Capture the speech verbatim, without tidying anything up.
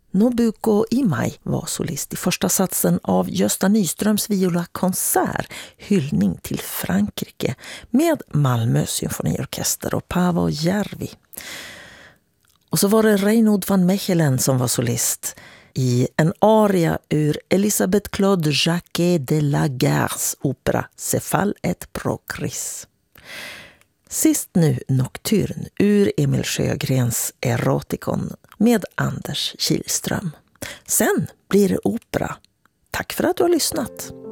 Nobuko Imai var solist i första satsen av Gösta Nyströms violakonsert Hyllning till Frankrike med Malmö symfoniorkester och Paavo Järvi. Och så var det Reinoud van Mechelen som var solist i en aria ur Elisabeth Claude Jacquet de la Guerres opera Céphale et Procris. Sist nu Nocturne ur Emil Sjögrens Erotikon med Anders Kihlström. Sen blir det opera. Tack för att du har lyssnat.